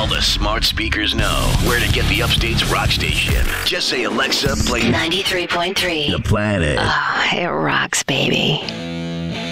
All the smart speakers know where to get the Upstate's rock station. Just say, Alexa, play 93.3. The Planet. Oh, it rocks, baby.